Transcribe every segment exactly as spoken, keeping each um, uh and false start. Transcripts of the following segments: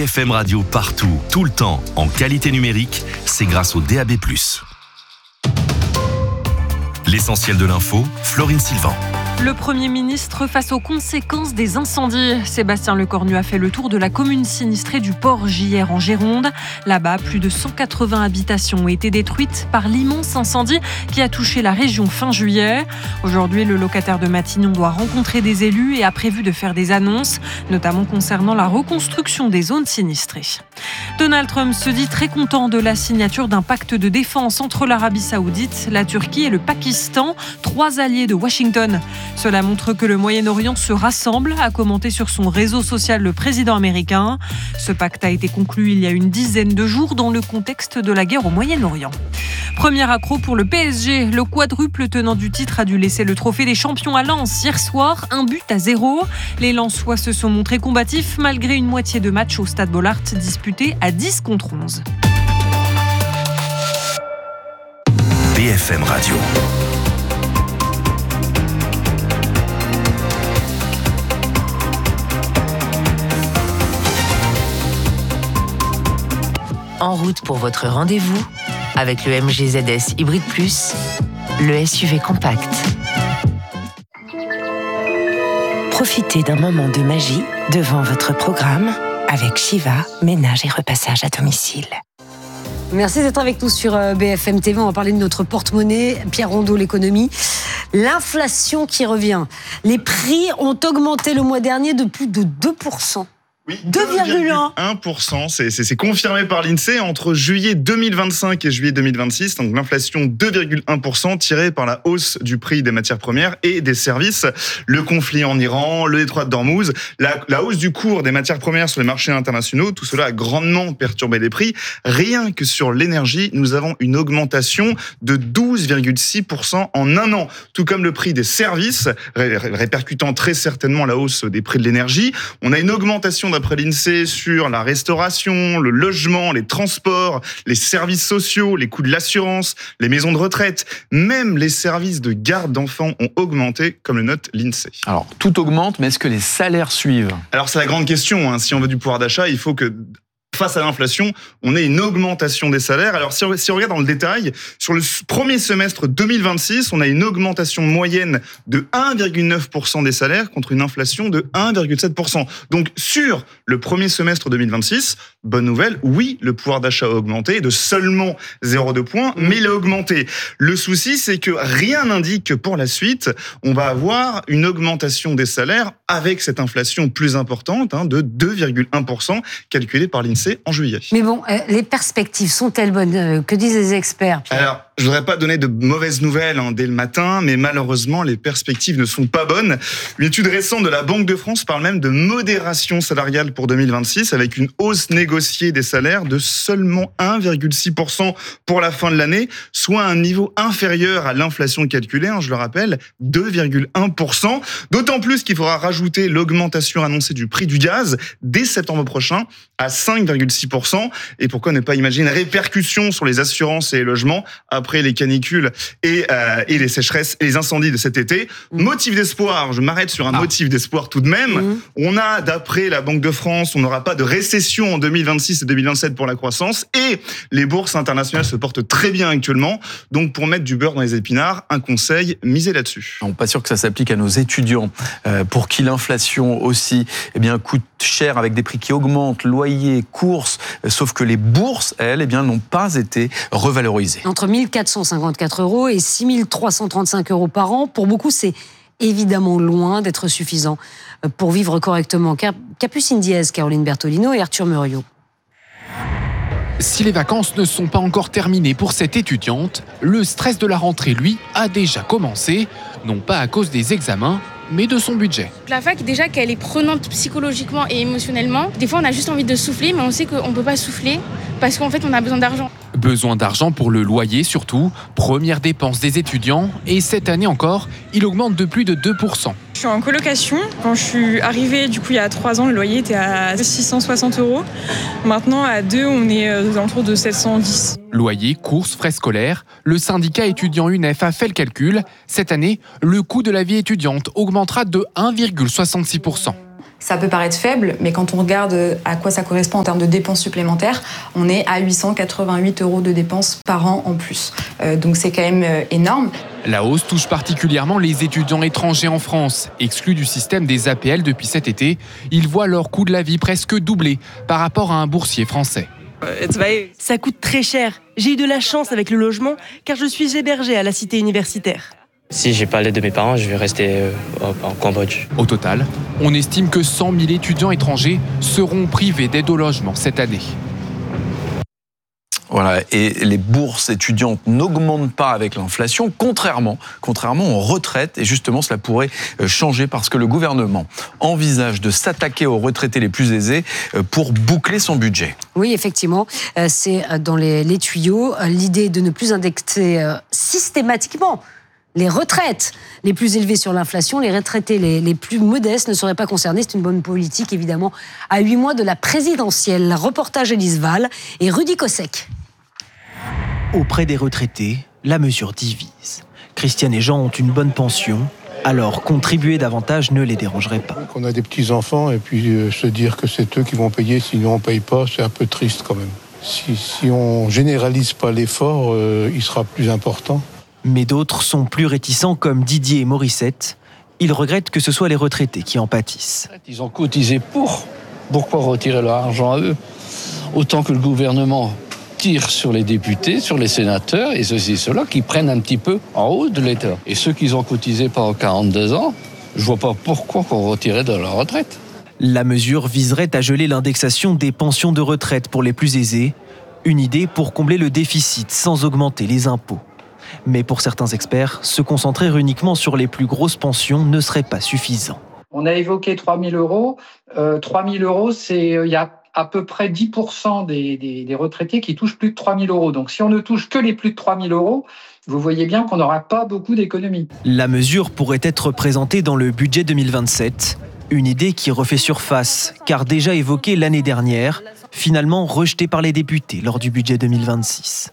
B F M Radio partout, tout le temps, en qualité numérique, c'est grâce au D A B plus. L'essentiel de l'info, Florine Sylvain. Le Premier ministre face aux conséquences des incendies. Sébastien Lecornu a fait le tour de la commune sinistrée du Porge hier en Gironde. Là-bas, plus de cent quatre-vingts habitations ont été détruites par l'immense incendie qui a touché la région fin juillet. Aujourd'hui, le locataire de Matignon doit rencontrer des élus et a prévu de faire des annonces, notamment concernant la reconstruction des zones sinistrées. Donald Trump se dit très content de la signature d'un pacte de défense entre l'Arabie Saoudite, la Turquie et le Pakistan, trois alliés de Washington. Cela montre que le Moyen-Orient se rassemble, a commenté sur son réseau social le président américain. Ce pacte a été conclu il y a une dizaine de jours dans le contexte de la guerre au Moyen-Orient. Premier accro pour le P S G. Le quadruple tenant du titre a dû laisser le trophée des champions à Lens hier soir, un but à zéro. Les Lensois se sont montrés combatifs malgré une moitié de match au Stade Bollaert disputé à dix contre onze. B F M Radio. En route pour votre rendez-vous avec le M G Z S Hybrid Plus, le S U V compact. Profitez d'un moment de magie devant votre programme avec Shiva, ménage et repassage à domicile. Merci d'être avec nous sur B F M T V. On va parler de notre porte-monnaie. Pierre Rondeau, l'économie. L'inflation qui revient. Les prix ont augmenté le mois dernier de plus de deux pour cent. Oui, deux virgule un pour cent, c'est, c'est, c'est confirmé par l'INSEE entre juillet deux mille vingt-cinq et juillet deux mille vingt-six. Donc l'inflation deux virgule un pour cent tirée par la hausse du prix des matières premières et des services. Le conflit en Iran, le détroit d'Ormuz, la, la hausse du cours des matières premières sur les marchés internationaux, tout cela a grandement perturbé les prix. Rien que sur l'énergie, nous avons une augmentation de douze virgule six pour cent en un an. Tout comme le prix des services, ré, répercutant très certainement la hausse des prix de l'énergie. On a une augmentation d'après l'INSEE sur la restauration, le logement, les transports, les services sociaux, les coûts de l'assurance, les maisons de retraite. Même les services de garde d'enfants ont augmenté, comme le note l'INSEE. Alors, tout augmente, mais est-ce que les salaires suivent ? Alors, c'est la grande question. Hein. Si on veut du pouvoir d'achat, il faut que... face à l'inflation, on a une augmentation des salaires. Alors, si on, si on regarde dans le détail, sur le premier semestre deux mille vingt-six, on a une augmentation moyenne de un virgule neuf pour cent des salaires contre une inflation de un virgule sept pour cent. Donc, sur le premier semestre deux mille vingt-six, bonne nouvelle, oui, le pouvoir d'achat a augmenté de seulement zéro virgule deux points, mais il a augmenté. Le souci, c'est que rien n'indique que pour la suite, on va avoir une augmentation des salaires avec cette inflation plus importante hein, de deux virgule un pour cent calculée par l'INSEE en juillet. Mais bon, euh, les perspectives sont-elles bonnes ? euh, Que disent les experts, Pierre ? Alors, je voudrais pas donner de mauvaises nouvelles hein, dès le matin, mais malheureusement, les perspectives ne sont pas bonnes. Une étude récente de la Banque de France parle même de modération salariale pour deux mille vingt-six, avec une hausse négociée des salaires de seulement un virgule six pour cent pour la fin de l'année, soit un niveau inférieur à l'inflation calculée, hein, je le rappelle, deux virgule un pour cent. D'autant plus qu'il faudra rajouter l'augmentation annoncée du prix du gaz dès septembre prochain à cinq virgule six pour cent. Et pourquoi ne pas imaginer une répercussion sur les assurances et les logements après les canicules et, euh, et les sécheresses et les incendies de cet été. Mmh. Motif d'espoir, je m'arrête sur un ah. motif d'espoir tout de même. Mmh. On a, d'après la Banque de France, on n'aura pas de récession en deux mille vingt-six et deux mille vingt-sept pour la croissance et les bourses internationales se portent très bien actuellement. Donc pour mettre du beurre dans les épinards, un conseil, misez là-dessus. On n'est pas sûr que ça s'applique à nos étudiants euh, pour qui l'inflation aussi eh bien, coûte cher avec des prix qui augmentent, loyers, courses, euh, sauf que les bourses, elles, eh bien, n'ont pas été revalorisées. Entre mille quatre cent cinquante-quatre euros et six mille trois cent trente-cinq euros par an, pour beaucoup, c'est évidemment loin d'être suffisant pour vivre correctement. Capucine Diez, Caroline Bertolino et Arthur Muriot. Si les vacances ne sont pas encore terminées pour cette étudiante, le stress de la rentrée, lui, a déjà commencé, non pas à cause des examens, mais de son budget. La fac, déjà qu'elle est prenante psychologiquement et émotionnellement, des fois on a juste envie de souffler, mais on sait qu'on ne peut pas souffler parce qu'en fait on a besoin d'argent. Besoin d'argent pour le loyer surtout, première dépense des étudiants, et cette année encore, il augmente de plus de deux pour cent. Je suis en colocation. Quand je suis arrivée, du coup, il y a trois ans, le loyer était à six cent soixante euros. Maintenant, à deux, on est aux alentours de sept cent dix. Loyer, courses, frais scolaires, le syndicat étudiant U N E F a fait le calcul. Cette année, le coût de la vie étudiante augmentera de un virgule soixante-six pour cent. Ça peut paraître faible, mais quand on regarde à quoi ça correspond en termes de dépenses supplémentaires, on est à huit cent quatre-vingt-huit euros de dépenses par an en plus. Euh, donc c'est quand même euh, énorme. La hausse touche particulièrement les étudiants étrangers en France. Exclus du système des A P L depuis cet été, ils voient leur coût de la vie presque doubler par rapport à un boursier français. Ça coûte très cher. J'ai eu de la chance avec le logement car je suis hébergée à la cité universitaire. Si j'ai pas l'aide de mes parents, je vais rester en Cambodge. Au total, on estime que cent mille étudiants étrangers seront privés d'aide au logement cette année. Voilà, et les bourses étudiantes n'augmentent pas avec l'inflation, contrairement, contrairement aux retraites. Et justement, cela pourrait changer parce que le gouvernement envisage de s'attaquer aux retraités les plus aisés pour boucler son budget. Oui, effectivement, c'est dans les, les tuyaux. L'idée de ne plus indexer systématiquement les retraites les plus élevées sur l'inflation, les retraités les, les plus modestes ne seraient pas concernés. C'est une bonne politique, évidemment, à huit mois de la présidentielle. Reportage Élise Val et Rudy Kossek. Auprès des retraités, la mesure divise. Christiane et Jean ont une bonne pension, alors contribuer davantage ne les dérangerait pas. On a des petits-enfants et puis euh, se dire que c'est eux qui vont payer, sinon on ne paye pas, c'est un peu triste quand même. Si, si on ne généralise pas l'effort, euh, il sera plus important. Mais d'autres sont plus réticents, comme Didier et Morissette. Ils regrettent que ce soit les retraités qui en pâtissent. Ils ont cotisé pour. Pourquoi retirer leur argent à eux ? Autant que le gouvernement tire sur les députés, sur les sénateurs, et ceux-ci, ceux-là, qui prennent un petit peu en haut de l'État. Et ceux qui ont cotisé pendant quarante-deux ans, je ne vois pas pourquoi qu'on retirait de leur retraite. La mesure viserait à geler l'indexation des pensions de retraite pour les plus aisés. Une idée pour combler le déficit sans augmenter les impôts. Mais pour certains experts, se concentrer uniquement sur les plus grosses pensions ne serait pas suffisant. On a évoqué trois mille euros. Euh, trois mille euros, c'est, il y a à peu près dix pour cent des, des, des retraités qui touchent plus de trois mille euros. Donc si on ne touche que les plus de trois mille euros, vous voyez bien qu'on n'aura pas beaucoup d'économies. La mesure pourrait être présentée dans le budget deux mille vingt-sept. Une idée qui refait surface, car déjà évoquée l'année dernière, finalement rejetée par les députés lors du budget deux mille vingt-six.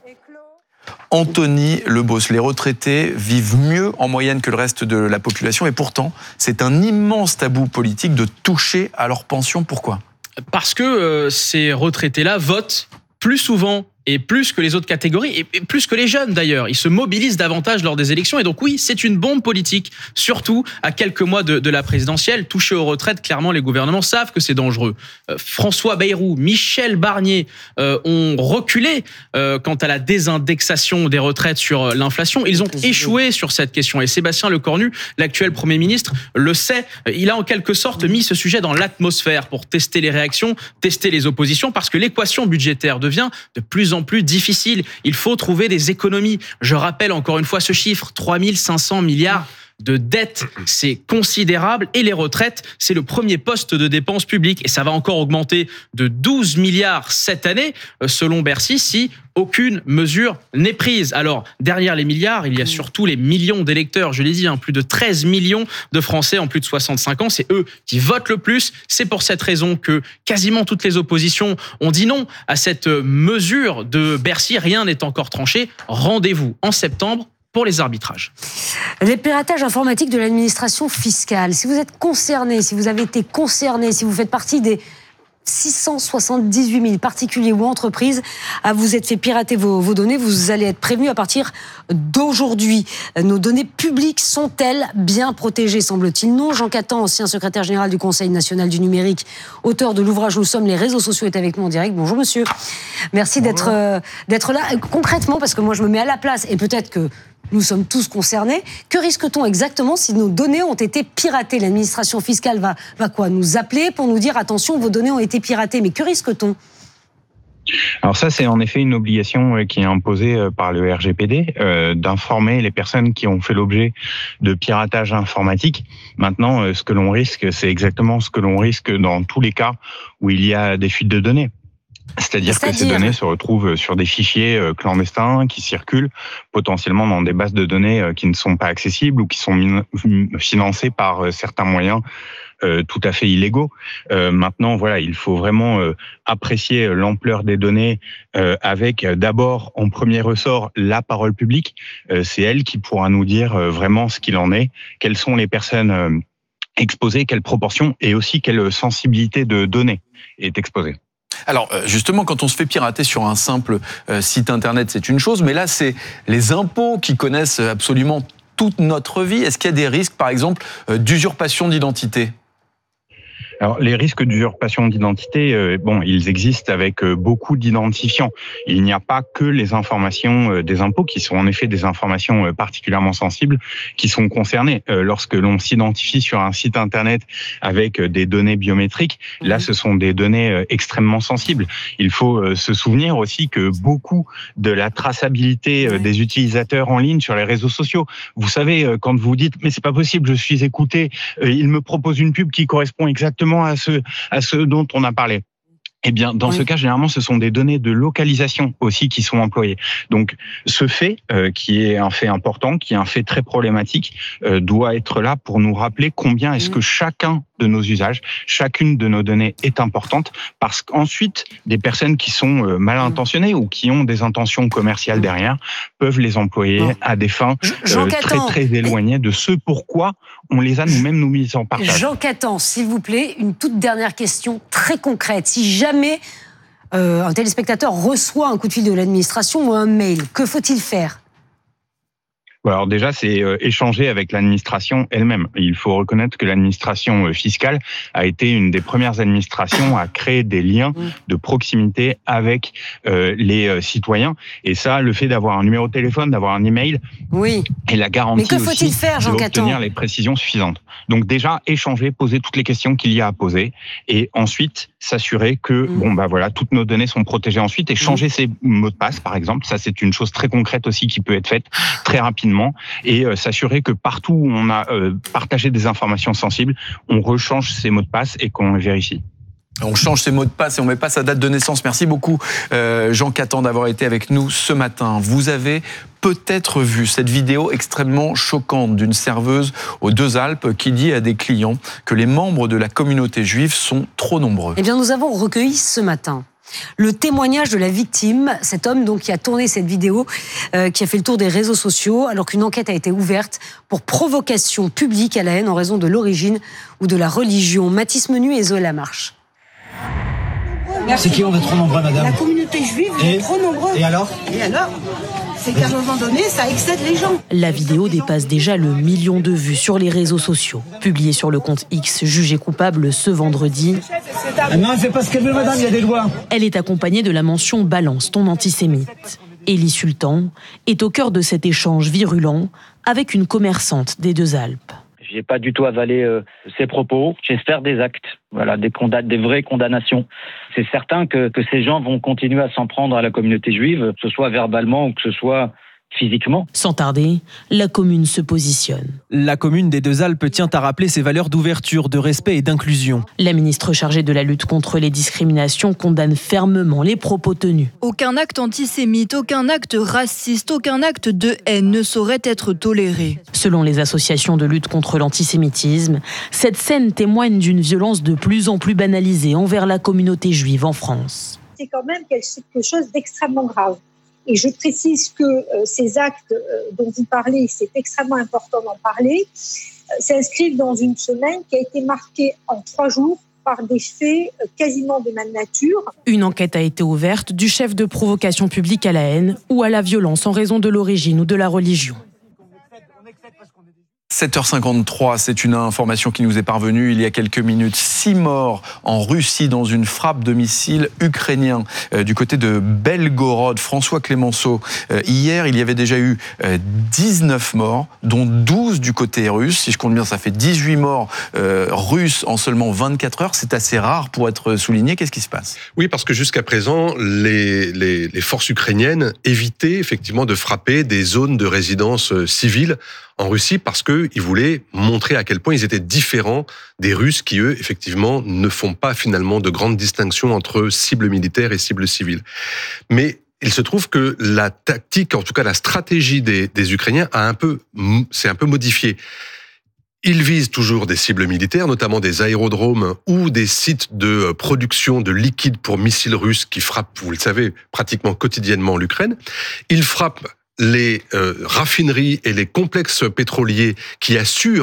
Anthony Lebos, les retraités vivent mieux en moyenne que le reste de la population et pourtant, c'est un immense tabou politique de toucher à leur pension. Pourquoi ? Parce que euh, ces retraités-là votent plus souvent et plus que les autres catégories, et plus que les jeunes d'ailleurs. Ils se mobilisent davantage lors des élections. Et donc oui, c'est une bombe politique, surtout à quelques mois de, de la présidentielle. Toucher aux retraites, clairement, les gouvernements savent que c'est dangereux. Euh, François Bayrou, Michel Barnier euh, ont reculé euh, quant à la désindexation des retraites sur euh, l'inflation. Ils ont échoué sur cette question. Et Sébastien Lecornu, l'actuel Premier ministre, le sait. Il a en quelque sorte mis ce sujet dans l'atmosphère pour tester les réactions, tester les oppositions, parce que l'équation budgétaire devient de plus en plus difficile. Il faut trouver des économies. Je rappelle encore une fois ce chiffre, trois mille cinq cents milliards de dettes, c'est considérable. Et les retraites, c'est le premier poste de dépenses publiques. Et ça va encore augmenter de douze milliards cette année, selon Bercy, si aucune mesure n'est prise. Alors, derrière les milliards, il y a surtout les millions d'électeurs. Je l'ai dit, hein, plus de treize millions de Français en plus de soixante-cinq ans. C'est eux qui votent le plus. C'est pour cette raison que quasiment toutes les oppositions ont dit non à cette mesure de Bercy. Rien n'est encore tranché. Rendez-vous en septembre pour les arbitrages. Les piratages informatiques de l'administration fiscale. Si vous êtes concerné, si vous avez été concerné, si vous faites partie des six cent soixante-dix-huit mille particuliers ou entreprises à vous êtes fait pirater vos, vos données, vous allez être prévenus à partir d'aujourd'hui. Nos données publiques sont-elles bien protégées, semble-t-il? Non. Jean Catan, ancien secrétaire général du Conseil national du numérique, auteur de l'ouvrage Nous sommes les réseaux sociaux, est avec nous en direct. Bonjour monsieur. Merci Bonjour. d'être euh, d'être là. Concrètement, parce que moi je me mets à la place et peut-être que nous sommes tous concernés. Que risque-t-on exactement si nos données ont été piratées? L'administration fiscale va, va quoi? Nous appeler pour nous dire attention, vos données ont été piratées. Mais que risque-t-on? Alors ça, c'est en effet une obligation qui est imposée par le R G P D euh, d'informer les personnes qui ont fait l'objet de piratage informatique. Maintenant, ce que l'on risque, c'est exactement ce que l'on risque dans tous les cas où il y a des fuites de données. C'est-à-dire, C'est-à-dire que ces données se retrouvent sur des fichiers clandestins qui circulent potentiellement dans des bases de données qui ne sont pas accessibles ou qui sont min- financées par certains moyens euh, tout à fait illégaux. Euh, maintenant, voilà, il faut vraiment euh, apprécier l'ampleur des données euh, avec d'abord en premier ressort la parole publique. Euh, c'est elle qui pourra nous dire euh, vraiment ce qu'il en est, quelles sont les personnes euh, exposé, quelle proportion et aussi quelle sensibilité de données est exposée. Alors justement, quand on se fait pirater sur un simple site internet, c'est une chose, mais là, c'est les impôts qui connaissent absolument toute notre vie. Est-ce qu'il y a des risques, par exemple, d'usurpation d'identité ? Alors, les risques d'usurpation d'identité, euh, bon, ils existent avec euh, beaucoup d'identifiants. Il n'y a pas que les informations euh, des impôts, qui sont en effet des informations euh, particulièrement sensibles, qui sont concernées. Euh, lorsque l'on s'identifie sur un site internet avec euh, des données biométriques, mmh. là, ce sont des données euh, extrêmement sensibles. Il faut euh, se souvenir aussi que beaucoup de la traçabilité euh, des utilisateurs en ligne sur les réseaux sociaux, vous savez, euh, quand vous dites « mais c'est pas possible, je suis écouté, euh, il me propose une pub qui correspond exactement à ce, à ce dont on a parlé ». Eh bien, dans oui. ce cas, généralement, ce sont des données de localisation aussi qui sont employées. Donc, ce fait, euh, qui est un fait important, qui est un fait très problématique, euh, doit être là pour nous rappeler combien est-ce que chacun de nos usages, chacune de nos données est importante, parce qu'ensuite, des personnes qui sont euh, mal intentionnées ou qui ont des intentions commerciales derrière peuvent les employer non. à des fins euh, très, très éloignées de ce pourquoi on les a nous-mêmes nous mis en partage. Jean Catan, s'il vous plaît, une toute dernière question très concrète. Si jamais euh, un téléspectateur reçoit un coup de fil de l'administration ou un mail, que faut-il faire ? Alors déjà, c'est euh, échanger avec l'administration elle-même. Il faut reconnaître que l'administration euh, fiscale a été une des premières administrations à créer des liens de proximité avec euh, les euh, citoyens. Et ça, le fait d'avoir un numéro de téléphone, d'avoir un email, oui. et la garantie Mais que faut-il aussi faire, Jean Catan ? d'obtenir les précisions suffisantes. Donc déjà, échanger, poser toutes les questions qu'il y a à poser, et ensuite s'assurer que mmh. bon bah voilà, toutes nos données sont protégées ensuite, et changer mmh. ses mots de passe, par exemple. Ça, c'est une chose très concrète aussi qui peut être faite très rapidement. Et euh, s'assurer que partout où on a euh, partagé des informations sensibles, on rechange ses mots de passe et qu'on les vérifie. On change ses mots de passe et on met pas sa date de naissance. Merci beaucoup euh, Jean Catan d'avoir été avec nous ce matin. Vous avez peut-être vu cette vidéo extrêmement choquante d'une serveuse aux Deux-Alpes qui dit à des clients que les membres de la communauté juive sont trop nombreux. Eh bien, nous avons recueilli ce matin le témoignage de la victime, cet homme donc qui a tourné cette vidéo, euh, qui a fait le tour des réseaux sociaux, alors qu'une enquête a été ouverte pour provocation publique à la haine en raison de l'origine ou de la religion. Mathis Menu et Zoé Lamarche. C'est qui on est trop nombreux, madame ? La communauté juive, vous êtes trop nombreux. Et alors ? Et alors ? C'est qu'à un moment donné, ça excède les gens. La vidéo dépasse déjà le million de vues sur les réseaux sociaux. Publiée sur le compte X, jugée coupable ce vendredi. Ah non, elle fait pas ce qu'elle veut, madame, il y a des lois. Elle est accompagnée de la mention « Balance ton antisémite ». Élie Sultan est au cœur de cet échange virulent avec une commerçante des Deux-Alpes. Je n'ai pas du tout avalé euh, ses propos. J'espère des actes, voilà, des, conda- des vraies condamnations. C'est certain que, que ces gens vont continuer à s'en prendre à la communauté juive, que ce soit verbalement ou que ce soit physiquement. Sans tarder, la commune se positionne. La commune des Deux-Alpes tient à rappeler ses valeurs d'ouverture, de respect et d'inclusion. La ministre chargée de la lutte contre les discriminations condamne fermement les propos tenus. Aucun acte antisémite, aucun acte raciste, aucun acte de haine ne saurait être toléré. Selon les associations de lutte contre l'antisémitisme, cette scène témoigne d'une violence de plus en plus banalisée envers la communauté juive en France. C'est quand même quelque chose d'extrêmement grave. Et je précise que euh, ces actes euh, dont vous parlez, c'est extrêmement important d'en parler, euh, s'inscrivent dans une semaine qui a été marquée en trois jours par des faits euh, quasiment de même nature. Une enquête a été ouverte du chef de provocation publique à la haine ou à la violence en raison de l'origine ou de la religion. sept heures cinquante-trois, c'est une information qui nous est parvenue il y a quelques minutes. Six morts en Russie dans une frappe de missiles ukrainiens euh, du côté de Belgorod. François Clémenceau, euh, hier, il y avait déjà eu euh, dix-neuf morts, dont douze du côté russe. Si je compte bien, ça fait dix-huit morts euh, russes en seulement vingt-quatre heures. C'est assez rare pour être souligné. Qu'est-ce qui se passe ? Oui, parce que jusqu'à présent, les, les, les forces ukrainiennes évitaient effectivement de frapper des zones de résidence civile en Russie parce qu'ils voulaient montrer à quel point ils étaient différents des Russes qui, eux, effectivement, ne font pas finalement de grande distinction entre cibles militaires et cibles civiles. Mais il se trouve que la tactique, en tout cas la stratégie des, des Ukrainiens, a un peu, c'est un peu modifiée. Ils visent toujours des cibles militaires, notamment des aérodromes ou des sites de production de liquide pour missiles russes qui frappent, vous le savez, pratiquement quotidiennement l'Ukraine. Ils frappent les euh, raffineries et les complexes pétroliers qui assurent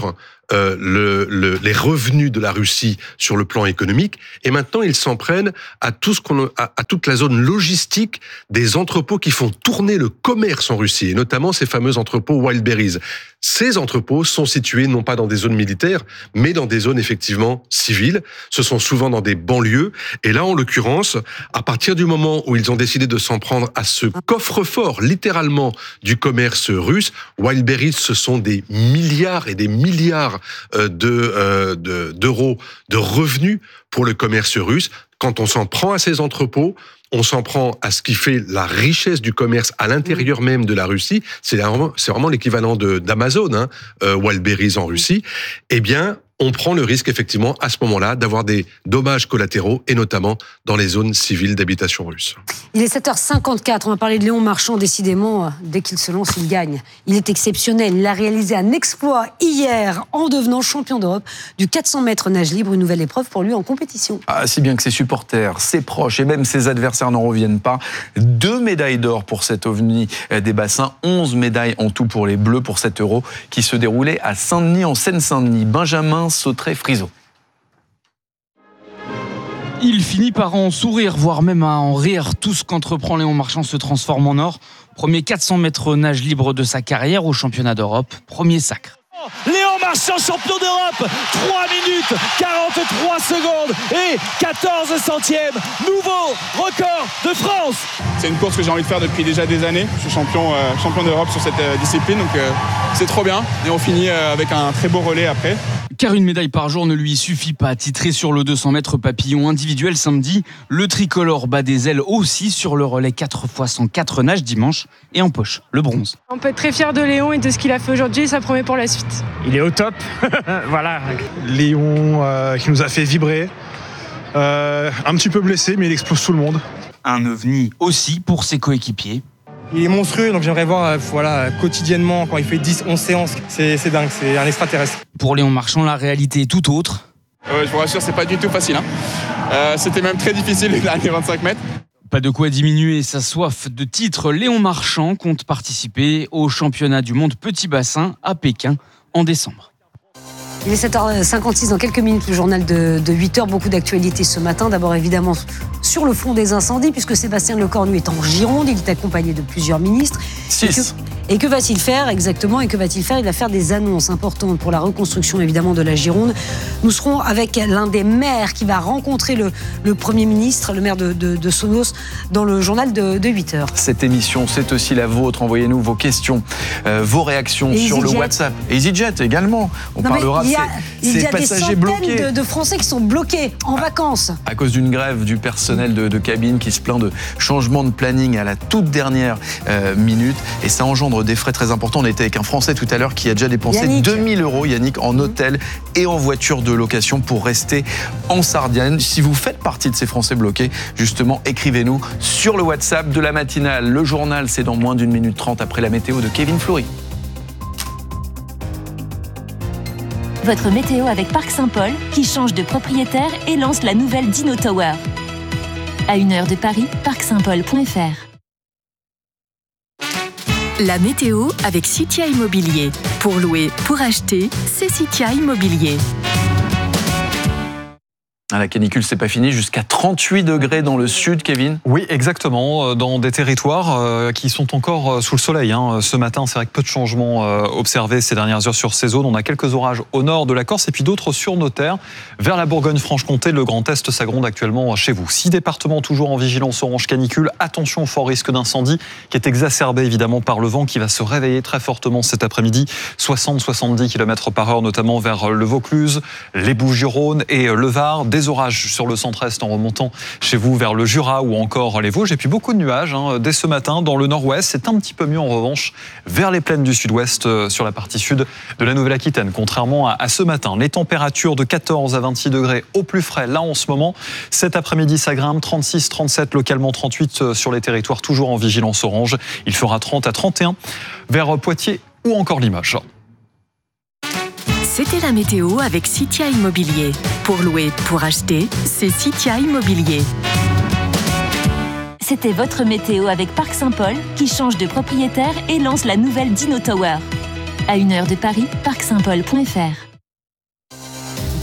euh, le, le, les revenus de la Russie sur le plan économique. Et maintenant, ils s'en prennent à tout ce qu'on, à, à toute la zone logistique des entrepôts qui font tourner le commerce en Russie, et notamment ces fameux entrepôts Wildberries. Ces entrepôts sont situés non pas dans des zones militaires, mais dans des zones effectivement civiles. Ce sont souvent dans des banlieues. Et là, en l'occurrence, à partir du moment où ils ont décidé de s'en prendre à ce coffre-fort, littéralement, du commerce russe, Wildberries, ce sont des milliards et des milliards de, euh, de, d'euros de revenus pour le commerce russe. Quand on s'en prend à ces entrepôts, on s'en prend à ce qui fait la richesse du commerce à l'intérieur même de la Russie, c'est vraiment, c'est vraiment l'équivalent de, d'Amazon, hein, euh, Wildberries en Russie, eh bien, on prend le risque, effectivement, à ce moment-là, d'avoir des dommages collatéraux, et notamment dans les zones civiles d'habitation russe. Il est sept heures cinquante-quatre, on va parler de Léon Marchand, décidément, dès qu'il se lance, il gagne. Il est exceptionnel, il a réalisé un exploit hier en devenant champion d'Europe du quatre cents mètres nage libre, une nouvelle épreuve pour lui en compétition. Ah, si bien que ses supporters, ses proches et même ses adversaires n'en reviennent pas. Deux médailles d'or pour cet ovni des bassins, onze médailles en tout pour les Bleus pour cet Euro qui se déroulait à Saint-Denis en Seine-Saint-Denis. Benjamin Sautré-Friseau. Il finit par en sourire, voire même à en rire. Tout ce qu'entreprend Léon Marchand se transforme en or. Premier quatre cents mètres nage libre de sa carrière au championnat d'Europe. Premier sacre. Léon Marchand, champion d'Europe, trois minutes quarante-trois secondes et quatorze centièmes, nouveau record de France. C'est une course que j'ai envie de faire depuis déjà des années. Je suis champion, euh, champion d'Europe sur cette euh, discipline, donc euh, c'est trop bien. Et on finit euh, avec un très beau relais après. Car une médaille par jour ne lui suffit pas. Titré sur le deux cents mètres papillon individuel samedi, le tricolore bat des ailes aussi sur le relais quatre fois cent quatre nage dimanche et en poche le bronze. On peut être très fier de Léon et de ce qu'il a fait aujourd'hui, ça promet pour la suite. Il est au top, voilà. Léon euh, qui nous a fait vibrer, euh, un petit peu blessé mais il explose tout le monde. Un ovni aussi pour ses coéquipiers. Il est monstrueux, donc j'aimerais voir voilà, quotidiennement quand il fait dix onze séances. C'est, c'est dingue, c'est un extraterrestre. Pour Léon Marchand, la réalité est tout autre. Euh, je vous rassure, c'est pas du tout facile. Hein. Euh, c'était même très difficile les derniers vingt-cinq mètres. Pas de quoi diminuer sa soif de titre. Léon Marchand compte participer au championnat du monde petit bassin à Pékin en décembre. Il est sept heures cinquante-six, dans quelques minutes, le journal de, de huit heures. Beaucoup d'actualités ce matin. D'abord, évidemment, sur le front des incendies, puisque Sébastien Lecornu est en Gironde. Il est accompagné de plusieurs ministres. Six. Et que va-t-il faire exactement ? Et que va-t-il faire ? Il va faire des annonces importantes pour la reconstruction, évidemment, de la Gironde. Nous serons avec l'un des maires qui va rencontrer le, le Premier ministre, le maire de, de, de Sonos, dans le journal de, de huit heures. Cette émission, c'est aussi la vôtre. Envoyez-nous vos questions, euh, vos réactions Et sur EasyJet. le WhatsApp. Et EasyJet également. On non, parlera il y a, de ces, il y ces a des passagers centaines bloqués. de, de Français qui sont bloqués en à, vacances. À cause d'une grève du personnel de, de cabine qui se plaint de changement de planning à la toute dernière euh, minute. Et ça engendre des frais très importants. On était avec un Français tout à l'heure qui a déjà dépensé Yannick. deux mille euros, Yannick, en hôtel et en voiture de location pour rester en Sardaigne. Si vous faites partie de ces Français bloqués, justement, écrivez-nous sur le WhatsApp de la matinale. Le journal, c'est dans moins d'une minute trente après la météo de Kevin Fleury. Votre météo avec Parc Saint-Paul qui change de propriétaire et lance la nouvelle Dino Tower. À une heure de Paris, parc saint paul point f r. La météo avec Citia Immobilier. Pour louer, pour acheter, c'est Citia Immobilier. La canicule, c'est pas fini, jusqu'à trente-huit degrés dans le sud, Kevin. Oui, exactement, dans des territoires qui sont encore sous le soleil. Ce matin, c'est vrai que peu de changements observés ces dernières heures sur ces zones. On a quelques orages au nord de la Corse et puis d'autres sur nos terres. Vers la Bourgogne-Franche-Comté, le Grand Est s'agronde actuellement chez vous. Six départements toujours en vigilance orange canicule. Attention au fort risque d'incendie qui est exacerbé évidemment par le vent qui va se réveiller très fortement cet après-midi. soixante à soixante-dix kilomètres par heure, notamment vers le Vaucluse, les Bouches-du-Rhône et le Var. Des orages sur le centre-est en remontant chez vous vers le Jura ou encore les Vosges. Et puis beaucoup de nuages hein, dès ce matin dans le nord-ouest. C'est un petit peu mieux en revanche vers les plaines du sud-ouest euh, sur la partie sud de la Nouvelle-Aquitaine. Contrairement à, à ce matin, les températures de quatorze à vingt-six degrés au plus frais là en ce moment. Cet après-midi, ça grimpe trente-six, trente-sept, localement trente-huit sur les territoires toujours en vigilance orange. Il fera trente à trente et un vers Poitiers ou encore Limoges. C'était la météo avec Citia Immobilier. Pour louer, pour acheter, c'est Citia Immobilier. C'était votre météo avec Parc Saint-Paul qui change de propriétaire et lance la nouvelle Dino Tower. À une heure de Paris, parc saint paul point f r.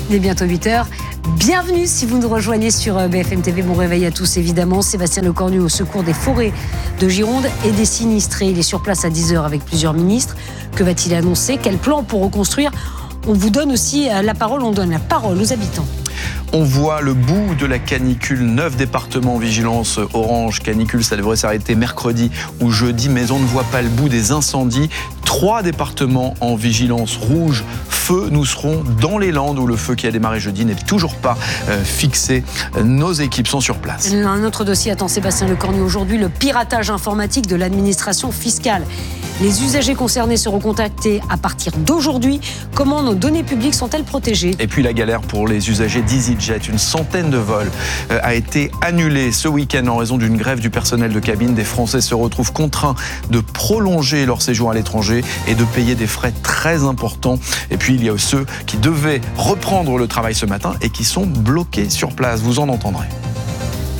Il est bientôt huit heures. Bienvenue si vous nous rejoignez sur B F M T V. Bon réveil à tous évidemment. Sébastien Lecornu au secours des forêts de Gironde et des sinistrés. Il est sur place à dix heures avec plusieurs ministres. Que va-t-il annoncer? Quel plan pour reconstruire? On vous donne aussi la parole, on donne la parole aux habitants. On voit le bout de la canicule. Neuf départements en vigilance orange. Canicule, ça devrait s'arrêter mercredi ou jeudi, mais on ne voit pas le bout des incendies. Trois départements en vigilance rouge. Feu, nous serons dans les Landes où le feu qui a démarré jeudi n'est toujours pas euh, fixé. Nos équipes sont sur place. Un autre dossier attend Sébastien Lecornu aujourd'hui, le piratage informatique de l'administration fiscale. Les usagers concernés seront contactés à partir d'aujourd'hui. Comment nos données publiques sont-elles protégées? Et puis la galère pour les usagers d'EasyJet. Une centaine de vols a été annulée ce week-end en raison d'une grève du personnel de cabine. Des Français se retrouvent contraints de prolonger leur séjour à l'étranger et de payer des frais très importants. Et puis il y a ceux qui devaient reprendre le travail ce matin et qui sont bloqués sur place. Vous en entendrez.